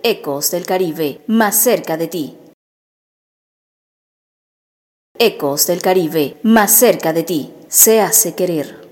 Ecos del Caribe, más cerca de ti. Ecos del Caribe, más cerca de ti. Se hace querer.